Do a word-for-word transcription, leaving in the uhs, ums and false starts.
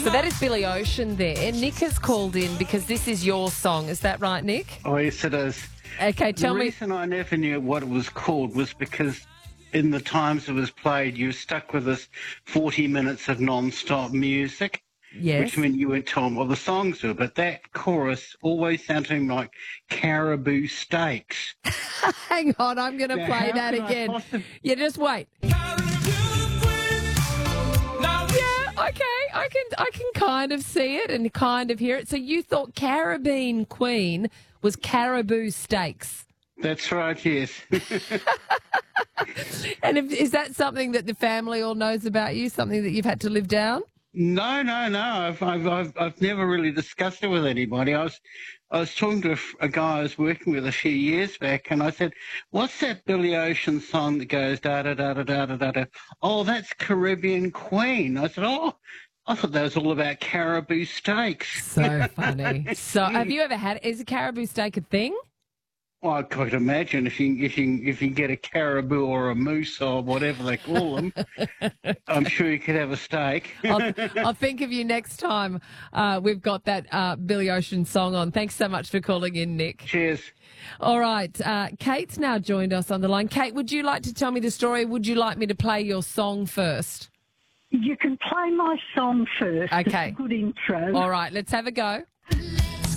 So that is Billy Ocean there. Nick has called in because this is your song. Is that right, Nick? Oh, yes, it is. Okay, tell the me. The reason I never knew what it was called was because in the times it was played, you were stuck with this forty minutes of non-stop music. Yes. Which meant you weren't told what the songs were. But that chorus always sounded like Caribou Steaks. Hang on, I'm going to Now, play how that can I again. possibly- Yeah, just wait. Yeah, okay, I can I can kind of see it and kind of hear it. So you thought Caribbean Queen was Caribou Steaks. That's right, yes. And if, is that something that the family all knows about you, something that you've had to live down? No, no, no. I've, I've, I've, I've never really discussed it with anybody. I was, I was talking to a, f- a guy I was working with a few years back, and I said, "What's that Billy Ocean song that goes da da da da da da da?" da? Oh, that's Caribbean Queen. I said, "Oh, I thought that was all about caribou steaks." So funny. So have you ever had, is a caribou steak a thing? Well, I could imagine if you if you if you get a caribou or a moose or whatever they call them, I'm sure you could have a steak. I'll, I'll think of you next time uh, we've got that uh, Billy Ocean song on. Thanks so much for calling in, Nick. Cheers. All right. Uh, Kate's now joined us on the line. Kate, would you like to tell me the story? Would you like me to play your song first? You can play my song first. Okay. It's a good intro. All right. Let's have a go.